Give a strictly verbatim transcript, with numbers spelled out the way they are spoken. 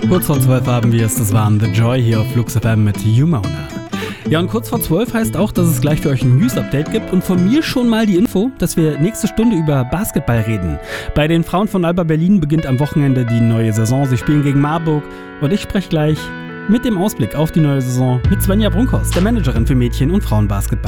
Kurz vor zwölf haben wir es, das waren The Joy hier auf Flux F M mit Humona. Ja, und kurz vor zwölf heißt auch, dass es gleich für euch ein News-Update gibt und von mir schon mal die Info, dass wir nächste Stunde über Basketball reden. Bei den Frauen von Alba Berlin beginnt am Wochenende die neue Saison. Sie spielen gegen Marburg und ich spreche gleich mit dem Ausblick auf die neue Saison mit Svenja Brunkhorst, der Managerin für Mädchen- und Frauenbasketball.